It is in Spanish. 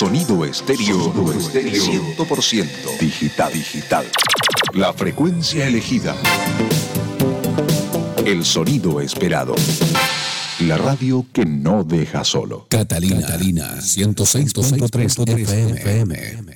Sonido estéreo 100% digital. La frecuencia elegida. El sonido esperado. La radio que no deja solo. Catalina 106.3 FM.